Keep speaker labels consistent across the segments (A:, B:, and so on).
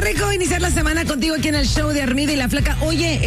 A: rico iniciar la semana contigo aquí en el show de Armida y la Flaca. Oye,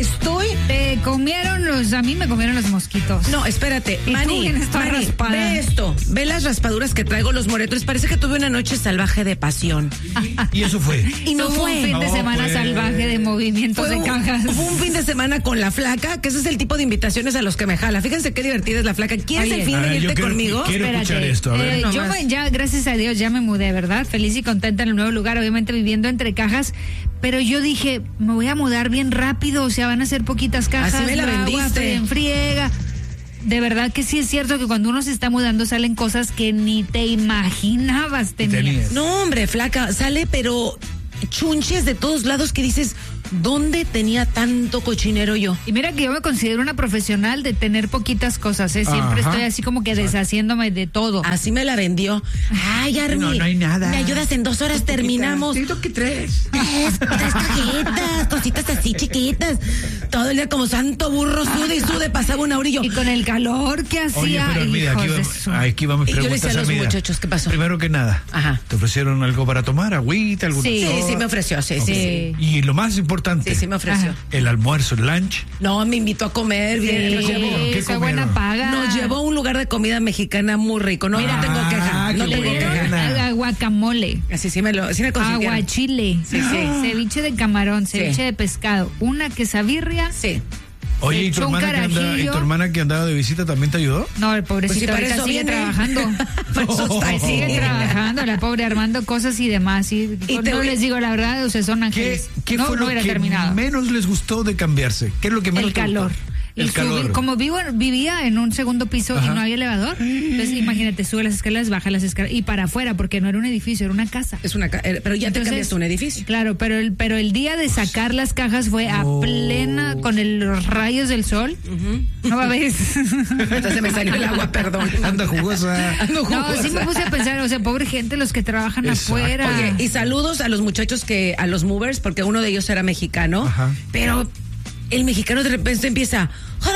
B: A mí me comieron los mosquitos.
A: No, espérate,
B: Y tú vienes toda raspada.
A: ve esto. Ve las raspaduras que traigo, los moretos. Parece que tuve una noche salvaje de pasión.
C: Y eso fue.
A: Y no
B: Tuvo
A: fue.
B: un fin de
C: No
B: semana
C: fue.
B: salvaje de movimientos de cajas.
A: Fue un fin de semana con la Flaca, que ese es el tipo de invitaciones a los que me jala. Fíjense qué divertida es la Flaca. ¿Quieres
B: Oye,
A: el fin
C: a
A: de
C: ver, yo
A: irte
C: quiero-
A: conmigo?
C: quiero escuchar
B: Espérate,
C: esto, a ver.
B: yo
A: Nomás.
B: ya, gracias a Dios, ya me mudé, ¿verdad? Feliz y contenta en el nuevo lugar, obviamente viviendo entre cajas, pero yo dije, me voy a mudar bien rápido, o sea, van a ser poquitas cajas,
A: Así me la
B: agua,
A: vendiste.
B: en friega. De verdad que sí es cierto que cuando uno se está mudando salen cosas que ni te imaginabas tenías.
C: Tenías.
A: No, hombre, Flaca, sale, pero chunches de todos lados que dices, ¿dónde tenía tanto cochinero yo?
B: Y mira que yo me considero una profesional de tener poquitas cosas, ¿eh? Siempre
C: Ajá.
B: estoy así como que deshaciéndome de todo.
A: Así me la vendió. Ay, Armi.
C: No hay nada.
A: Me ayudas en 2 horas, terminamos.
C: Necesito que 3.
A: 3 cajitas, cositas así chiquitas. Todo el día como santo burro, sude, pasaba una hora y yo.
B: Y con el calor que
C: Oye,
B: hacía,
C: pero Armida,
B: hijos
C: aquí
B: de
C: vamos
A: Y yo le
C: preguntas,
A: decía a los
C: Armida.
A: muchachos, ¿qué pasó?
C: Primero que nada,
A: Ajá.
C: ¿te ofrecieron algo para tomar? ¿Agüita? ¿Alguna
B: Sí.
A: Sí, me ofreció, sí.
C: Y lo más importante,
A: Sí, me ofreció.
B: Ajá.
C: el almuerzo, el lunch.
A: No, me invitó a comer bien.
B: Sí,
A: Nos llevó,
C: ¿Qué
B: esa
C: comieron?
B: buena paga.
A: nos llevó a un lugar de comida mexicana muy rico. No, no tengo queja. No
C: qué
A: tengo
C: buena.
A: queja.
B: Guacamole,
A: Así sí me consintieron.
B: aguachile,
A: Sí, sí.
B: ceviche de camarón, ceviche
A: Sí.
B: de pescado, una quesabirria.
A: Sí.
C: Oye, ¿y tu,
B: echó un
C: ¿y tu hermana que andaba de visita también te ayudó?
B: No, el
A: Pues sí,
B: pobrecito
A: para
B: ahorita
A: eso
B: sigue
A: viene.
B: trabajando.
A: Para eso está ahí.
B: Sigue trabajando, la pobre armando cosas y demás. Y
A: Y te
B: no
A: voy-
B: les digo la verdad, o sea, son
C: ¿Qué,
B: ángeles.
C: qué
B: no,
C: fue
B: no
C: lo
B: hubiera
C: que
B: terminado.
C: menos les gustó de cambiarse? ¿Qué es lo que menos
B: El
C: te
B: calor.
C: gustó?
B: Y
C: El calor.
B: como vivía en un segundo piso y
C: Ajá.
B: no había elevador, entonces imagínate, sube las escaleras, baja las escaleras y para afuera, porque no era un edificio, era una casa.
A: Es una pero ya te
B: Entonces,
A: cambiaste un edificio.
B: Claro, pero el día de sacar las cajas fue a plena, con los rayos del sol. No va a ver.
A: Entonces me salió el agua, perdón.
C: Anda jugosa.
A: Ando
B: No,
A: jugosa.
B: sí me puse a pensar, o sea, pobre gente, los que trabajan
C: Exacto.
B: afuera.
A: Oye, y saludos a los muchachos a los movers, porque uno de ellos era mexicano,
C: Ajá.
A: pero el mexicano de repente empieza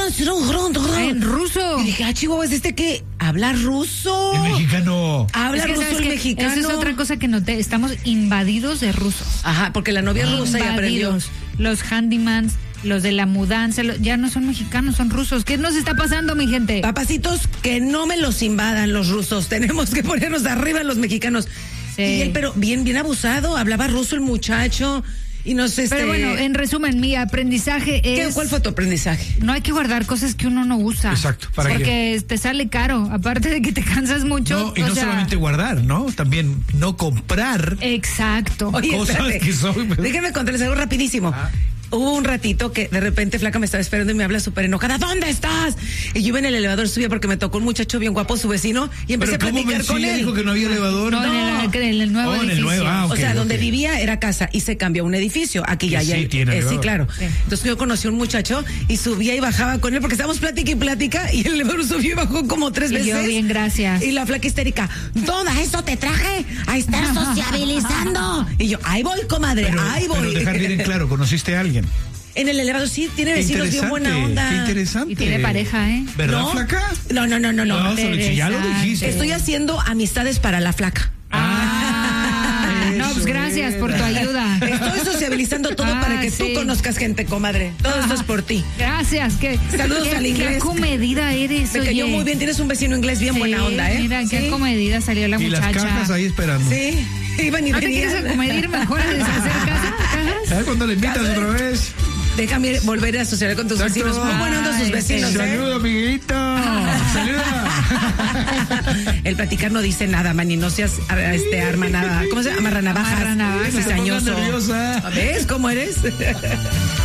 B: En ruso.
A: Y dije, Chihuahua, ¿es que habla ruso?
C: El mexicano.
A: Habla
B: Es que,
A: ruso
B: ¿sabes
A: el
B: qué?
A: mexicano.
B: Esa es otra cosa que noté, estamos invadidos de rusos.
A: Ajá, porque la novia es rusa y aprendió.
B: Invadidos. Los handymans, los de la mudanza, ya no son mexicanos, son rusos. ¿Qué nos está pasando, mi gente?
A: Papacitos, que no me los invadan los rusos. Tenemos que ponernos arriba los mexicanos.
B: Sí.
A: Y él, pero bien abusado, hablaba ruso el muchacho. Y no sé,
B: Pero bueno, en resumen, mi aprendizaje es...
A: ¿cuál fue tu aprendizaje?
B: No hay que guardar cosas que uno no usa.
C: Exacto, ¿para qué?
B: Porque te sale caro. Aparte de que te cansas mucho.
C: No, y
B: o
C: no
B: sea,
C: solamente guardar, ¿no? También no comprar.
B: Exacto.
A: Oye,
C: Cosas
A: espérate.
C: que son-
A: Déjenme contarles algo rapidísimo. Hubo un ratito que de repente Flaca me estaba esperando y me habla súper enojada. ¿Dónde estás? Y yo iba en el elevador, subía porque me tocó un muchacho bien guapo, su vecino, y empecé a
C: Pero ¿cómo
A: platicar con
C: ella
A: él.
C: dijo que no había elevador?
B: No, en el nuevo
C: Oh, en el
B: edificio.
C: nuevo, ah, ok,
A: O sea, donde
C: ok.
A: vivía era casa y se cambió a un edificio. Aquí
C: Que
A: ya
C: sí tiene
A: sí,
C: elevador.
A: claro.
B: Sí.
A: Entonces yo conocí a un muchacho y subía y bajaba con él porque estábamos plática y el elevador subió y bajó como 3
B: Y
A: veces.
B: yo, bien, gracias.
A: Y la Flaca histérica, ¿todo eso te traje a estar sociabilizando? Y yo, ahí voy, comadre, ahí voy.
C: Pero dejar bien en claro, ¿conociste a alguien?
A: En el elevador sí, tiene
C: Qué
A: vecinos bien buena onda.
C: Qué interesante.
B: Y tiene pareja, ¿eh?
C: ¿Verdad,
A: ¿No?
C: Flaca?
A: No.
C: No, si ya lo dijiste.
A: Estoy haciendo amistades para la Flaca.
B: No, pues gracias por tu ayuda.
A: Estoy sociabilizando todo para que tú
B: sí.
A: conozcas gente, comadre. Todo esto es por ti.
B: Gracias.
A: Saludos
B: qué,
A: al inglés.
B: Qué comedida eres,
A: Me cayó
B: oye.
A: muy bien, tienes un vecino inglés bien
B: Sí,
A: buena onda, ¿eh?
B: Mira, qué
A: Sí.
B: comedida salió la
C: Y las
B: muchacha.
C: cajas ahí esperando.
A: Sí, iban y
B: ¿No te
A: venían.
B: quieres acomedir mejor a deshacer cajas?
C: ¿Sabes cuándo le invitas otra vez?
A: Déjame volver a asociar con tus
C: Exacto.
A: vecinos. Muy buena onda sus
B: Ay,
A: vecinos, ¿eh?
C: Saluda, amiguito. Saluda.
A: El platicar no dice nada, Manny, no seas arma nada. ¿Cómo se llama? Amarra navajas.
B: Amarra navajas.
C: Se ponga
A: Cizañoso.
C: nerviosa.
A: ¿Ves cómo eres?